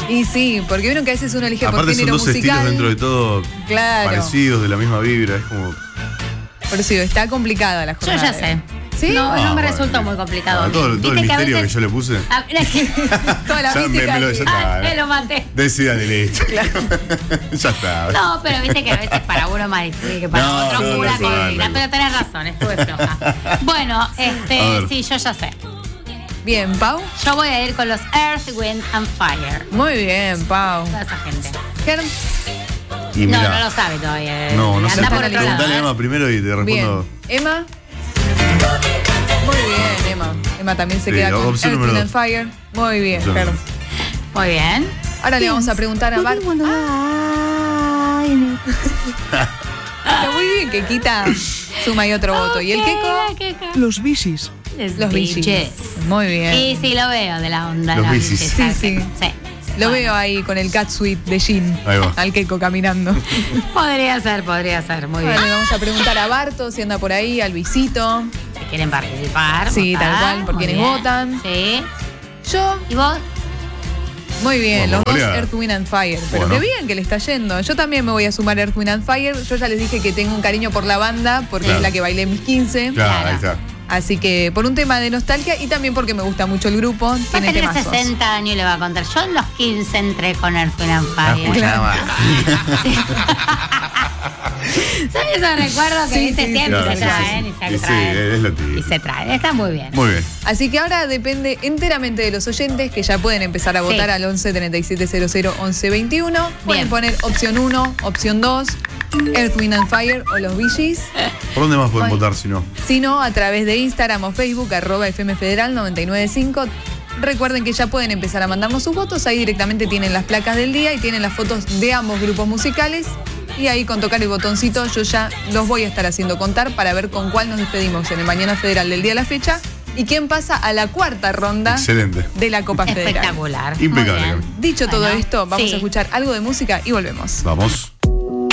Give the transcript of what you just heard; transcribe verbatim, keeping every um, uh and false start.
Y sí, porque vieron que a veces uno elige Aparte por género son dos musical. estilos dentro de todo Claro. parecidos, de la misma vibra. Es como... Por eso digo, está complicada la Yo jornada. ya de- sé. ¿Sí? No, Ah, no me bueno, resultó sí. muy complicado. Ah, todo, todo el Viste que a misterio que, veces- yo le puse. Ah, es que- Toda la Ya me- mística. me lo- de- ya Ah, está. me lo maté. Decidan y listo. ya está. No, pero viste que a veces para uno es más difícil que para No, otro no, pura no, no, cocina. no. Pero tenés razón, estuve floja. Bueno, A este, ver. sí, yo ya sé. Bien, Pau. Yo voy a ir con los Earth, Wind and Fire. Muy bien, Pau. Toda esa gente. Germ. Y No, mirá, no lo sabe todavía. No, no sé. Anda por otro Preguntale lado. a ¿eh? Emma primero y te Bien. respondo. Emma. Muy bien, Emma. Emma también se Sí, queda con opción Earth, número Wind and dos. Fire. Muy bien, Opción Germ. número Muy bien. Ahora le vamos a preguntar a Bar. Pero muy bien que quita suma y otro voto. ¿Y el Ok, Keko? la Los bichis. Los bichis. Muy bien. Sí, sí, lo veo de la onda. Los los bichis. bichis, Sí, ¿sabes? sí. Sí. Lo Bueno, veo ahí con el cat suite de Jin. Ahí va. Al Keko caminando. Podría ser, podría ser. Muy Ahora bien. le vamos a preguntar a Barto si anda por ahí, al Luisito. Si quieren participar. Sí, votar, tal cual, por muy quienes bien. votan. Sí. Yo, ¿Y vos? muy bien, Vamos, los dos goleada. Earth, Wind and Fire. Pero Bueno. qué bien que le está yendo. Yo también me voy a sumar a Earth, Wind and Fire. Yo ya les dije que tengo un cariño por la banda porque Claro. es la que bailé en mis quince. Claro, Claro. ahí está. Así que por un tema de nostalgia y también porque me gusta mucho el grupo. Va a Tiene tener temazos. sesenta años y le va a contar. Yo en los quince entré con Earth, Wind and Ah, Fire. escuchá, Son esos recuerdos que Sí, viste sí, siempre Claro, se sí, traen sí, y sí. se Y sí, traen. es lo Y típico. se traen. Está muy bien. Muy bien. Así que ahora depende enteramente de los oyentes que ya pueden empezar a Sí. votar al once treinta y siete cero cero once veintiuno. Pueden Bien. poner opción uno, opción dos, Earth, Wind and Fire o los Bee Gees. ¿Por dónde más pueden Bueno. votar si no? Si no, a través de Instagram o Facebook, arroba F M Federal noventa y nueve punto cinco. Recuerden que ya pueden empezar a mandarnos sus votos. Ahí directamente tienen las placas del día y tienen las fotos de ambos grupos musicales. Y ahí con tocar el botoncito yo ya los voy a estar haciendo contar para ver con cuál nos despedimos en el Mañana Federal del día de la fecha y quién pasa a la cuarta ronda Excelente. de la Copa Federal. Espectacular. Impecable. Muy bien. Dicho todo Bueno, esto, vamos sí. a escuchar algo de música y volvemos. Vamos.